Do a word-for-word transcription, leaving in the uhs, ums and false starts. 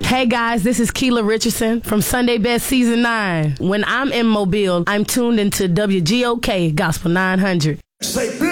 Hey guys, this is Keela Richardson from Sunday Best Season nine. When I'm in Mobile, I'm tuned into W G O K Gospel nine hundred. Say